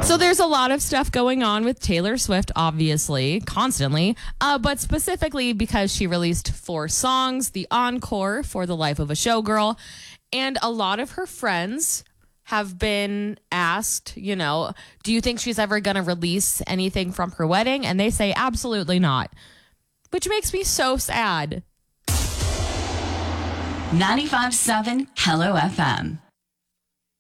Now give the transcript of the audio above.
So there's a lot of stuff going on with Taylor Swift, obviously, constantly, but specifically because she released 4 songs, the encore for The Life of a Showgirl, and a lot of her friends have been asked, do you think she's ever going to release anything from her wedding? And they say absolutely not, which makes me so sad. 95.7 Hello FM.